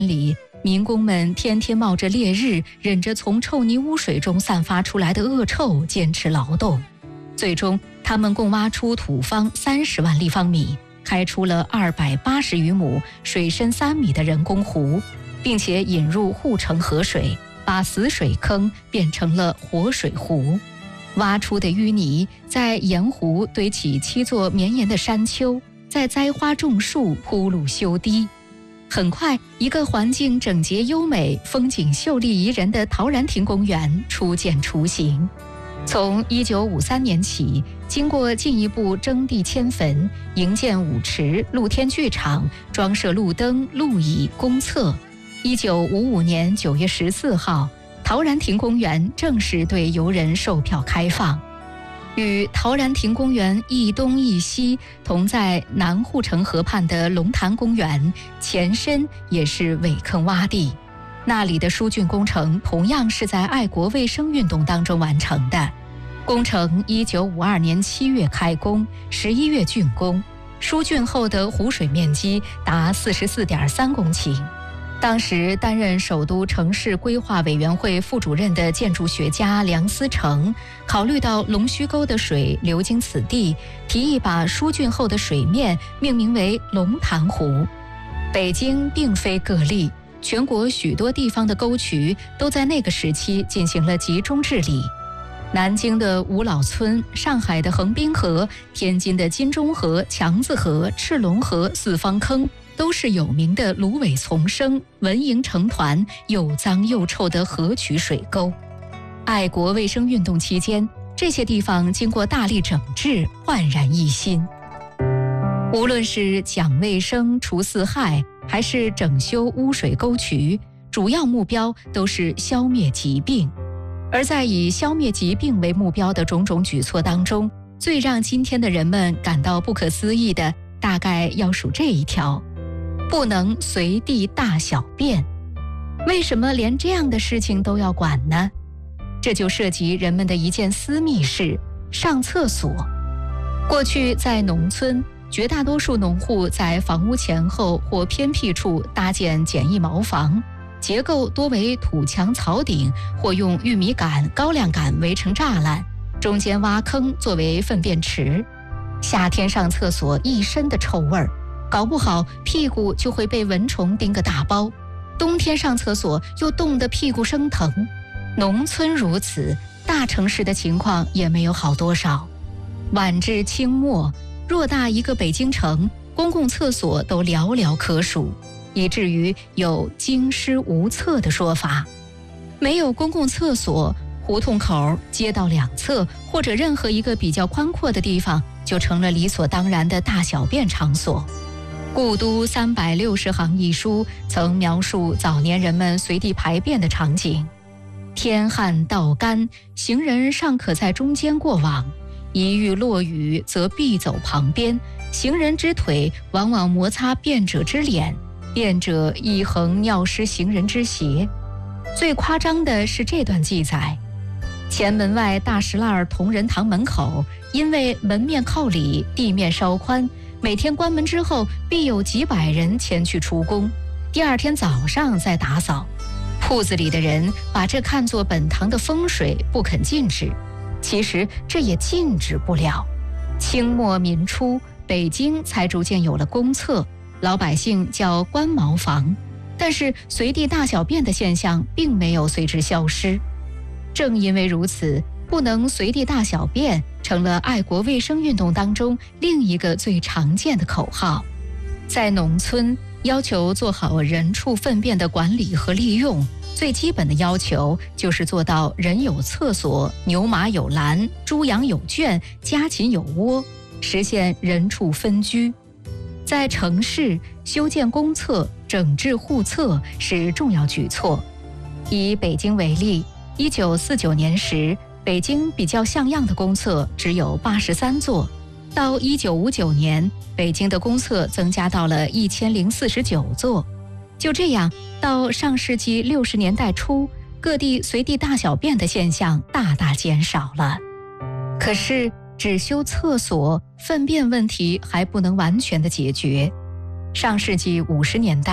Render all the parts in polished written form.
里，民工们天天冒着烈日，忍着从臭泥污水中散发出来的恶臭，坚持劳动。最终，他们共挖出土方30万立方米，开出了280余亩、水深3米的人工湖，并且引入护城河水，把死水坑变成了活水湖。挖出的淤泥在沿湖堆起7座绵延的山丘，再栽花种树，铺路修堤。很快，一个环境整洁优美、风景秀丽宜人的陶然亭公园初见雏形。从1953年起，经过进一步征地迁坟、营建舞池、露天剧场、装设路灯、路椅、公厕，1955年9月14号，陶然亭公园正式对游人售票开放。与陶然亭公园一东一西同在南护城河畔的龙潭公园，前身也是苇坑洼地。那里的疏浚工程同样是在爱国卫生运动当中完成的。工程1952年7月开工，11月竣工，疏浚后的湖水面积达44.3公顷。当时担任首都城市规划委员会副主任的建筑学家梁思成，考虑到龙须沟的水流经此地，提议把疏浚后的水面命名为龙潭湖。北京并非个例，全国许多地方的沟渠都在那个时期进行了集中治理。南京的五老村、上海的横滨河、天津的金钟河、强子河、赤龙河、四方坑，都是有名的芦苇丛生、蚊蝇成团、又脏又臭的河渠水沟。爱国卫生运动期间，这些地方经过大力整治，焕然一新。无论是讲卫生、除四害，还是整修污水沟渠，主要目标都是消灭疾病。而在以消灭疾病为目标的种种举措当中，最让今天的人们感到不可思议的，大概要数这一条：不能随地大小便。为什么连这样的事情都要管呢？这就涉及人们的一件私密事——上厕所。过去在农村，绝大多数农户在房屋前后或偏僻处搭建简易茅房，结构多为土墙草顶，或用玉米杆、高粱杆围成栅栏，中间挖坑作为粪便池。夏天上厕所一身的臭味儿，搞不好屁股就会被蚊虫叮个大包；冬天上厕所又冻得屁股生疼。农村如此，大城市的情况也没有好多少。晚至清末，偌大一个北京城，公共厕所都寥寥可数，以至于有京师无厕的说法。没有公共厕所，胡同口、街道两侧或者任何一个比较宽阔的地方，就成了理所当然的大小便场所。故都360行一书曾描述早年人们随地排便的场景：天旱道干，行人尚可在中间过往，一遇落雨则必走旁边，行人之腿往往摩擦便者之脸，便者亦横尿湿行人之鞋。最夸张的是这段记载：前门外大石栏同仁堂门口，因为门面靠里，地面稍宽，每天关门之后必有几百人前去除工，第二天早上再打扫。铺子里的人把这看作本堂的风水，不肯禁止。其实这也禁止不了。清末民初，北京才逐渐有了公厕，老百姓叫官茅房，但是随地大小便的现象并没有随之消失。正因为如此，不能随地大小便成了爱国卫生运动当中另一个最常见的口号。在农村，要求做好人畜粪便的管理和利用，最基本的要求就是做到人有厕所、牛马有栏、猪羊有圈、家禽有窝，实现人畜分居。在城市，修建公厕、整治护厕是重要举措。以北京为例，1949年时，北京比较像样的公厕只有83座，到1959年，北京的公厕增加到了1049座。就这样，到上世纪60年代初，各地随地大小便的现象大大减少了。可是，只修厕所，粪便问题还不能完全的解决。上世纪50年代，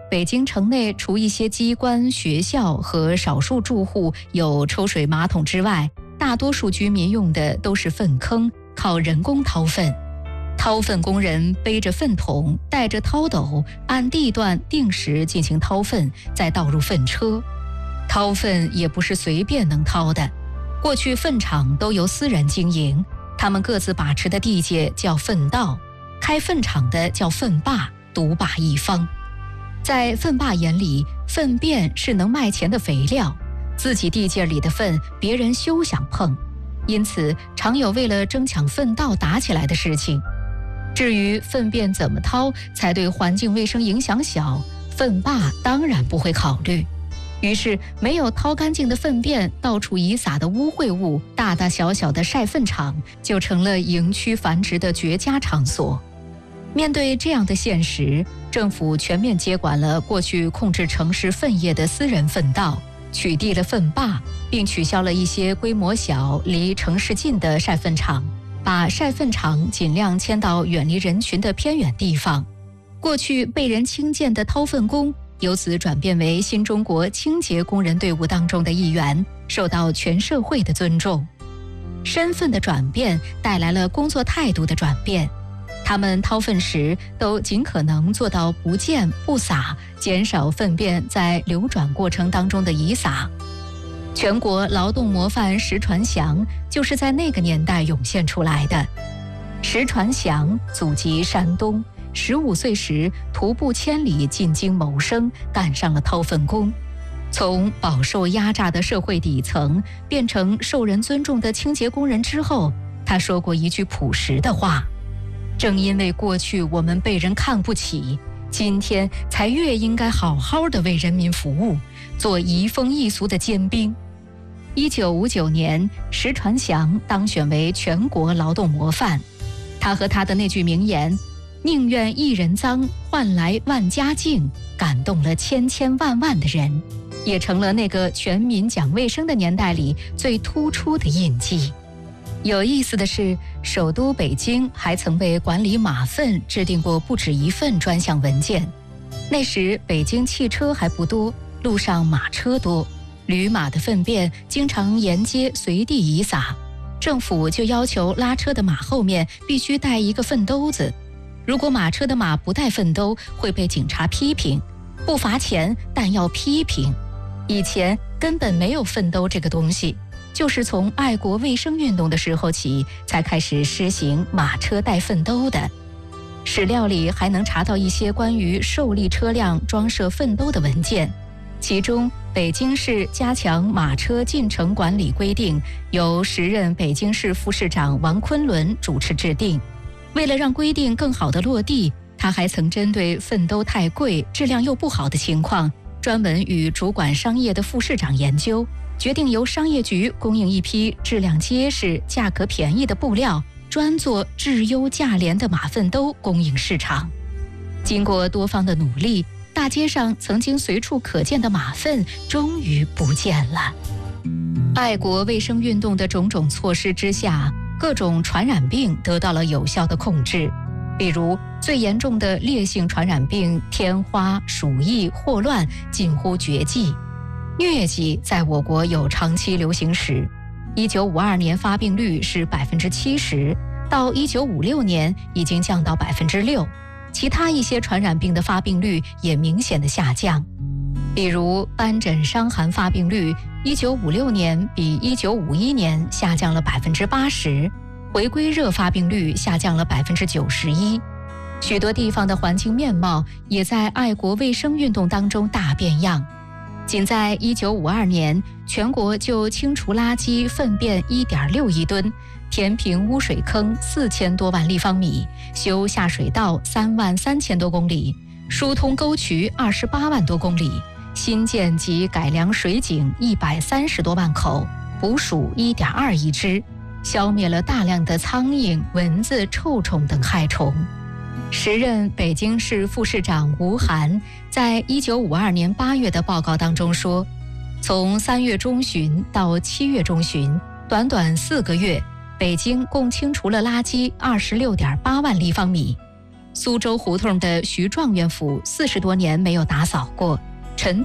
北京城内除一些机关、学校和少数住户有抽水马桶之外，大多数居民用的都是粪坑，靠人工掏粪。掏粪工人背着粪桶，带着掏斗，按地段定时进行掏粪，再倒入粪车。掏粪也不是随便能掏的，过去粪场都由私人经营，他们各自把持的地界叫粪道，开粪场的叫粪霸，独霸一方。在粪霸眼里，粪便是能卖钱的肥料，自己地界里的粪别人休想碰，因此常有为了争抢粪道打起来的事情。至于粪便怎么掏才对环境卫生影响小，粪霸当然不会考虑。于是没有掏干净的粪便，到处遗撒的污秽物，大大小小的晒粪场就成了营区繁殖的绝佳场所。面对这样的现实，政府全面接管了过去控制城市粪业的私人粪道，取缔了粪霸，并取消了一些规模小、离城市近的晒粪场，把晒粪场尽量迁到远离人群的偏远地方。过去被人轻贱的掏粪工，由此转变为新中国清洁工人队伍当中的一员，受到全社会的尊重。身份的转变带来了工作态度的转变，他们掏粪时都尽可能做到不溅不洒，减少粪便在流转过程当中的遗撒。全国劳动模范石传祥就是在那个年代涌现出来的。石传祥祖籍山东，15岁时徒步千里进京谋生，干上了掏粪工。从饱受压榨的社会底层变成受人尊重的清洁工人之后，他说过一句朴实的话：正因为过去我们被人看不起，今天才越应该好好的为人民服务，做移风易俗的尖兵。1959年，石传祥当选为全国劳动模范。他和他的那句名言“宁愿一人脏，换来万家净”，感动了千千万万的人，也成了那个全民讲卫生的年代里最突出的印记。有意思的是，首都北京还曾为管理马粪制定过不止一份专项文件。那时北京汽车还不多，路上马车多，驴马的粪便经常沿街随地遗撒，政府就要求拉车的马后面必须带一个粪兜子。如果马车的马不带粪兜，会被警察批评，不罚钱，但要批评。以前根本没有粪兜这个东西，就是从爱国卫生运动的时候起，才开始施行马车带粪兜的。史料里还能查到一些关于受力车辆装设粪兜的文件，其中北京市加强马车进城管理规定由时任北京市副市长王昆仑主持制定。为了让规定更好地落地，他还曾针对粪兜太贵、质量又不好的情况，专门与主管商业的副市长研究，决定由商业局供应一批质量结实、价格便宜的布料，专做质优价廉的马粪兜供应市场。经过多方的努力，大街上曾经随处可见的马粪终于不见了。爱国卫生运动的种种措施之下，各种传染病得到了有效的控制。比如最严重的烈性传染病天花、鼠疫、霍乱近乎绝迹。疟疾在我国有长期流行史，1952年发病率是70%，到1956年已经降到6%。其他一些传染病的发病率也明显的下降。比如斑疹伤寒发病率1956年比1951年下降了80%，回归热发病率下降了91%。许多地方的环境面貌也在爱国卫生运动当中大变样。仅在1952年，全国就清除垃圾粪便1.6亿吨，填平污水坑4000多万立方米，修下水道33000多公里，疏通沟渠28万多公里，新建及改良水井130多万口，捕鼠1.2亿只，消灭了大量的苍蝇、蚊子、臭虫等害虫。时任北京市副市长吴晗在1952年8月的报告当中说，从3月中旬到7月中旬，短短4个月，北京共清除了垃圾26.8万立方米。 苏州胡同的徐状元府40多年没有打扫过，陈